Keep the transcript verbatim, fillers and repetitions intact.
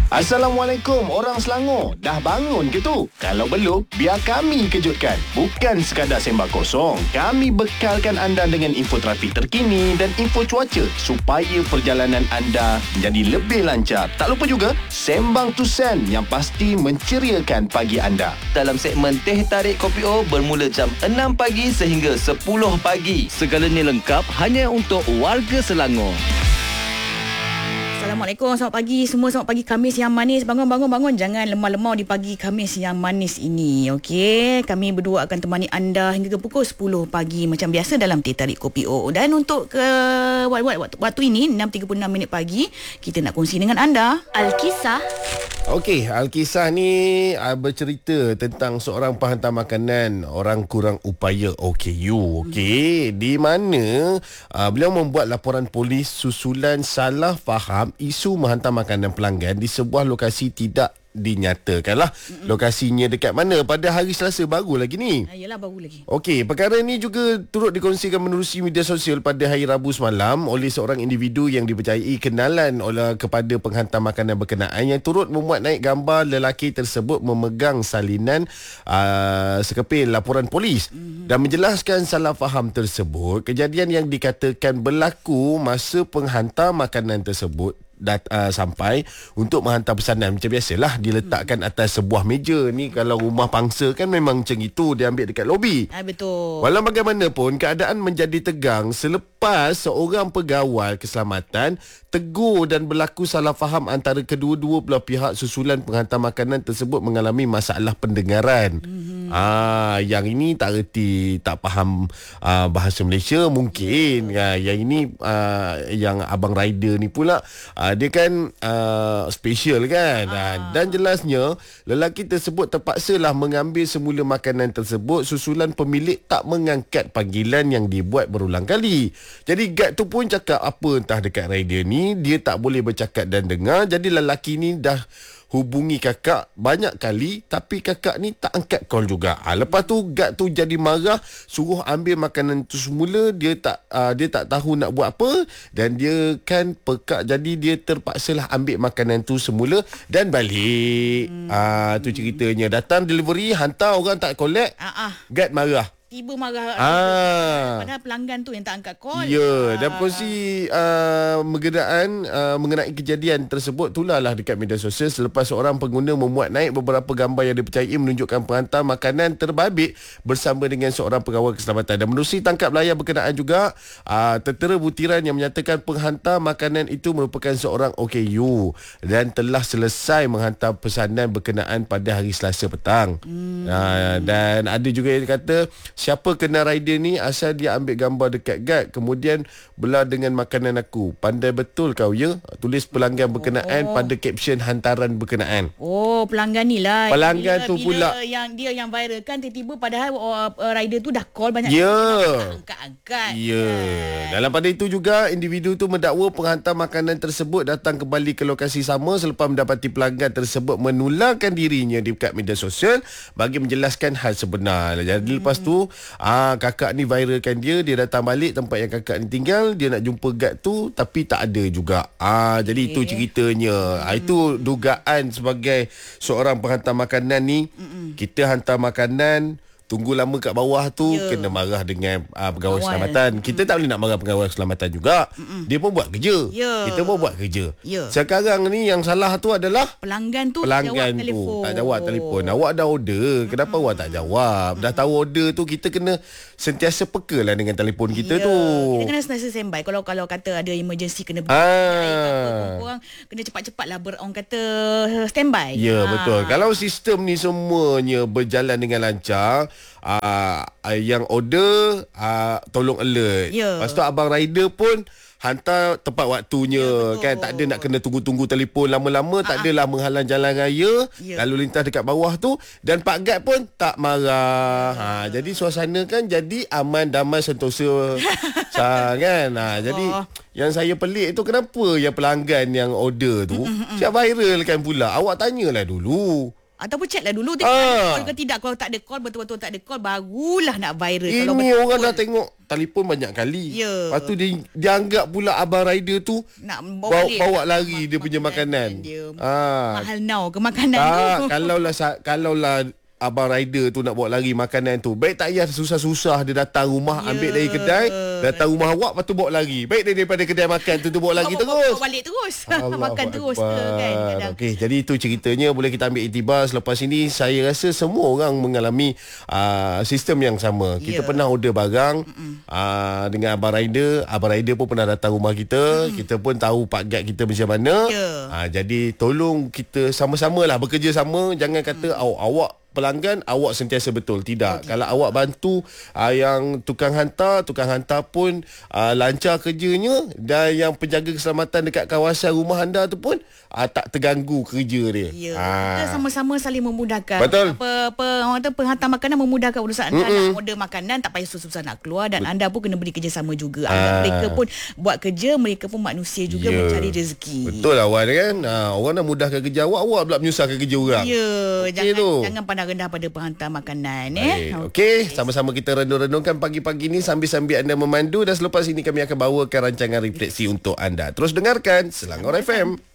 Assalamualaikum orang Selangor. Dah bangun ke tu? Kalau belum, biar kami kejutkan. Bukan sekadar sembang kosong. Kami bekalkan anda dengan info trafik terkini dan info cuaca supaya perjalanan anda menjadi lebih lancar. Tak lupa juga Sembang Tusen yang pasti menceriakan pagi anda. Dalam segmen Teh Tarik Kopi O bermula jam enam pagi sehingga sepuluh pagi. Segalanya lengkap hanya untuk warga Selangor. Assalamualaikum, selamat pagi semua, selamat pagi Khamis yang manis. Bangun, bangun, bangun. Jangan lemah-lemah di pagi Khamis yang manis ini. Okey, kami berdua akan temani anda hingga ke pukul sepuluh pagi macam biasa dalam Teh Tarik Kopi O. Dan untuk ke waktu, waktu ini enam tiga puluh enam minit pagi, kita nak kongsi dengan anda Alkisah. Okey, Alkisah ni uh, bercerita tentang seorang penghantar makanan orang kurang upaya O K U. Okey, hmm. di mana uh, beliau membuat laporan polis susulan salah faham isu menghantar makanan pelanggan di sebuah lokasi tidak dinyatakan lah. Mm-mm. Lokasinya dekat mana pada hari Selasa baru lagi ni. Ha, yalah baru lagi. Okey, perkara ni juga turut dikongsikan menerusi media sosial pada hari Rabu semalam oleh seorang individu yang dipercayai kenalan oleh kepada penghantar makanan berkenaan yang turut memuat naik gambar lelaki tersebut memegang salinan uh, sekepil laporan polis. Mm-hmm. Dan menjelaskan salah faham tersebut, kejadian yang dikatakan berlaku masa penghantar makanan tersebut Dat, uh, sampai untuk menghantar pesanan. Macam biasalah diletakkan atas sebuah meja. Ni kalau rumah pangsa kan memang macam itu, dia ambil dekat lobi. Ah, betul. Walau bagaimanapun keadaan menjadi tegang selepas seorang pegawai keselamatan tegur dan berlaku salah faham antara kedua-dua belah pihak susulan penghantar makanan tersebut mengalami masalah pendengaran. Mm-hmm. Ah, yang ini tak reti, tak faham uh, bahasa Malaysia mungkin. Uh, yang ini uh, yang abang rider ni pula uh, dia kan uh, special kan. Ah. Uh, dan jelasnya lelaki tersebut terpaksalah mengambil semula makanan tersebut susulan pemilik tak mengangkat panggilan yang dibuat berulang kali. Jadi guard tu pun cakap apa entah dekat rider ni, dia tak boleh bercakap dan dengar. Jadi lelaki ni dah hubungi kakak banyak kali tapi kakak ni tak angkat call juga. Ha, lepas tu guard tu jadi marah, suruh ambil makanan tu semula. Dia tak uh, dia tak tahu nak buat apa dan dia kan pekak, jadi dia terpaksalah ambil makanan tu semula dan balik. Hmm. Ah, tu ceritanya. Datang delivery, hantar orang tak collect. Ah, ah. Guard marah. Tiba marah. Ah. Padahal pelanggan tu yang tak angkat call. Ya, ah. dan posisi uh, mengenaan uh, mengenai kejadian tersebut tulahlah dekat media sosial selepas seorang pengguna memuat naik beberapa gambar yang dipercayai menunjukkan penghantar makanan terbabit bersama dengan seorang pegawai keselamatan. Dan menerusi tangkap layar berkenaan juga uh, tertera butiran yang menyatakan penghantar makanan itu merupakan seorang O K U dan telah selesai menghantar pesanan berkenaan pada hari Selasa petang. Hmm. Uh, dan ada juga yang kata siapa kena rider ni asal dia ambil gambar dekat guard kemudian belah dengan makanan aku. Pandai betul kau ya. Tulis pelanggan berkenaan oh. pada caption hantaran berkenaan. Oh, pelanggan ni lah. Pelanggan bila, tu bila pula yang dia yang viral kan tiba-tiba padahal uh, uh, rider tu dah call banyak ya. angkat-angkat. Ya. Kan. Dalam pada itu juga individu tu mendakwa penghantar makanan tersebut datang kembali ke lokasi sama selepas mendapati pelanggan tersebut menularkan dirinya di dekat media sosial bagi menjelaskan hal sebenar. Jadi hmm. lepas tu Ah, kakak ni viralkan dia, dia datang balik tempat yang kakak ni tinggal, dia nak jumpa guard tu tapi tak ada juga. Ah, jadi okay. itu ceritanya. Ah, itu dugaan sebagai seorang penghantar makanan ni. Mm-mm. Kita hantar makanan, tunggu lama kat bawah tu yeah. kena marah dengan uh, pegawai Awal. keselamatan. Kita mm. tak boleh nak marah pegawai keselamatan juga. Mm-mm. Dia pun buat kerja. Yeah. Kita pun buat kerja. Yeah. Sekarang ni yang salah tu adalah pelanggan tu pelanggan jawab tu telefon. tak jawab telefon. Awak dah order, kenapa Mm-mm. awak tak jawab? Dah tahu order tu, kita kena sentiasa peka lah dengan telefon kita yeah. tu. Kita kena sentiasa standby. Kalau kalau kata ada emergency kena pergi, ah. orang kena cepat-cepat lah ber, orang kata standby. Ya yeah, ah. betul. Kalau sistem ni semuanya berjalan dengan lancar, Uh, yang order uh, tolong alert. Yeah. Lepas tu abang rider pun hantar tepat waktunya. Yeah, kan tak ada nak kena tunggu-tunggu telefon lama-lama. Uh-huh. Tak adalah menghalang jalan raya. Yeah. Lalu lintas dekat bawah tu. Dan Pak Guard pun tak marah. Yeah. ha, Jadi suasana kan jadi aman, damai, sentosa. Sah, kan ha, Jadi oh. yang saya pelik tu kenapa yang pelanggan yang order tu siap viral kan pula. Awak tanyalah dulu. Ataupun check lah dulu tengok Ah. ada call ke tidak. Kalau tak ada call, betul-betul tak ada call, barulah nak viral. Kalau Ini betul orang dah tengok telefon banyak kali. Ya. Lepas tu dia, dia anggap pula abang rider tu nak bawa, balik bawa mak- lari dia mak- punya makanan. dia. Ah. Mahal now ke makanan Tak, tu. kalau lah kalau lah abang rider tu nak bawa lari makanan tu, baik tak payah susah-susah dia datang rumah, Ya. ambil dari kedai, datang rumah awak, lepas tu bawa lari. Baik dia daripada kedai makan tu tu bawa lagi Bawa- bawa- terus. bawa balik terus. Allahu Makan terus ke Akbar. kan kadang. Okey, jadi itu ceritanya, boleh kita ambil iktibar. Selepas ini saya rasa semua orang mengalami uh, sistem yang sama. Kita Ya. pernah order barang uh, dengan abang rider, abang rider pun pernah datang rumah kita, Mm-mm. kita pun tahu pak guide kita macam mana. Ya. Uh, jadi tolong kita sama-samalah bekerja sama, jangan kata mm. oh, awak pelanggan awak sentiasa betul. Tidak. Okay. Kalau awak bantu uh, yang tukang hantar, tukang hantar pun uh, lancar kerjanya, dan yang penjaga keselamatan dekat kawasan rumah anda tu pun uh, tak terganggu kerja dia. Ya, Ah. kita sama-sama saling memudahkan. Betul. Apa, apa orang kata penghantar makanan memudahkan urusan anda. Mm-mm. Nak order makanan tak payah susah-susah nak keluar, dan Bet- anda pun kena beri kerjasama juga. Ah. Agar mereka pun buat kerja, mereka pun manusia juga Ya. mencari rezeki. Betul lah Wan kan. Ha, orang nak mudahkan kerja awak, awak pula menyusahkan kerja orang. Ya, Okey jangan tu. jangan pandang rendah pada penghantar makanan eh. Baik. Okey, sama-sama kita renung-renungkan pagi-pagi ni sambil-sambil anda memandu, dan selepas ini kami akan bawakan rancangan refleksi untuk anda. Terus dengarkan Selangor F M.